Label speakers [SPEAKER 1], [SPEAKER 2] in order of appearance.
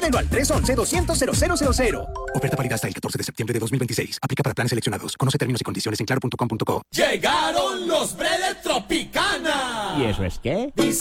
[SPEAKER 1] Llámenlo al 311-200-0000.
[SPEAKER 2] Oferta válida hasta el 14 de septiembre de 2026. Aplica para planes seleccionados. Conoce términos y condiciones en claro.com.co.
[SPEAKER 3] Llegaron los Bredes Tropicana.
[SPEAKER 4] ¿Y eso es qué?